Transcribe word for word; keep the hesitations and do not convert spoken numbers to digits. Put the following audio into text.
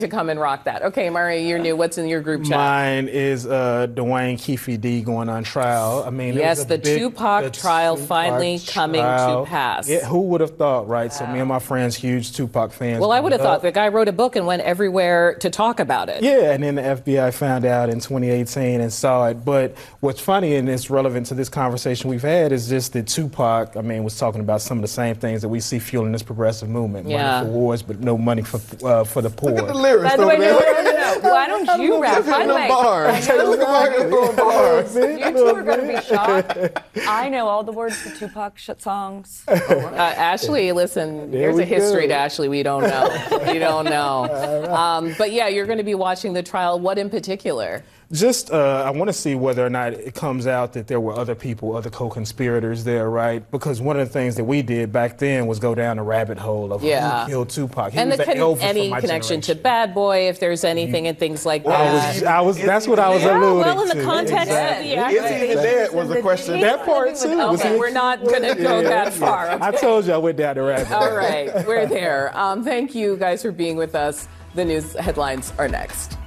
to come and rock that. Okay, Mari, you're new. What's in your group chat? Mine is uh, Dwayne Keefe D going on trial. I mean, yes, the big, Tupac the trial Tupac finally coming trial. to pass. Yeah, who would have thought, right? Wow. So me and my friends, huge Tupac fans. Well, I would have thought the guy wrote a book and went everywhere to talk about it. Yeah, and then the F B I found out in twenty eighteen and saw it. But what's funny and it's relevant to this conversation we've had is just that Tupac, I mean, was talking about some of the same things that we see fueling this progressive movement. Yeah. Money for wars, but no money for uh, for the poor. Look at the lyrics. By the way, no, no, no, no. Why don't you rap? By the way, bars. I know Look at the bars. you two are going to be shocked. I know all the words to Tupac shit songs. Uh, Ashley, listen, There there's we a history go. to Ashley we don't know. We don't know. Um, but yeah, you're going to be watching the trial. What in particular? Just, uh, I want to see whether or not it comes out that there were other people, other co-conspirators there, right? Because one of the things that we did back then was go down the rabbit hole of Yeah. who killed Tupac. He And was the the con- Elvis any from my connection to generation. Bad Boy, if there's anything and things like I that. was, I was, that's what I was Yeah, alluding well, in the to. context Exactly. of the Is he even dead was the question. That part too. Was Okay, he- we're not going to go Yeah, that yeah. far. I okay? told you I went down the rabbit hole. All right, we're there. Um, thank you guys for being with us. The news headlines are next.